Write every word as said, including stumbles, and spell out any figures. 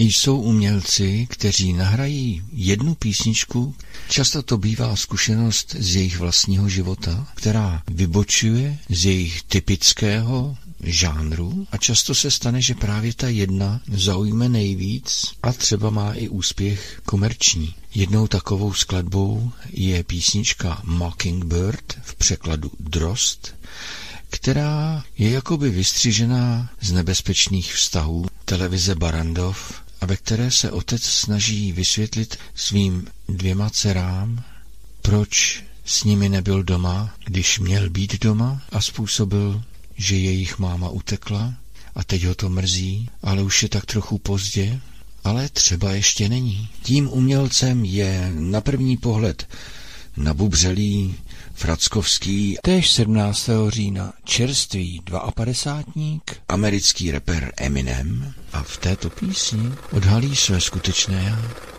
Jsou umělci, kteří nahrají jednu písničku, často to bývá zkušenost z jejich vlastního života, která vybočuje z jejich typického žánru a často se stane, že právě ta jedna zaujme nejvíc a třeba má i úspěch komerční. Jednou takovou skladbou je písnička Mockingbird, v překladu Drost, která je jakoby vystřižená z nebezpečných vztahů televize Barrandov a ve které se otec snaží vysvětlit svým dvěma dcerám, proč s nimi nebyl doma, když měl být doma a způsobil, že jejich máma utekla a teď ho to mrzí, ale už je tak trochu pozdě, ale třeba ještě není. Tím umělcem je na první pohled nabubřelý frackovský, též sedmnáctého října čerstvý dvaapadesátník, americký rapper Eminem a v této písni odhalí své skutečné já.